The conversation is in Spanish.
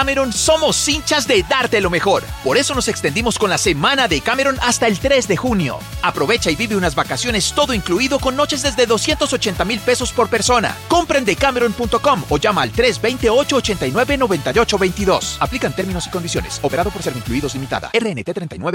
Cameron somos hinchas de darte lo mejor. Por eso nos extendimos con la semana de Cameron hasta el 3 de junio. Aprovecha y vive unas vacaciones todo incluido con noches desde 280,000 pesos por persona. Compra en decameron.com o llama al 320-889-9822. Aplican términos y condiciones. Operado por Servincluidos Limitada. RNT 39.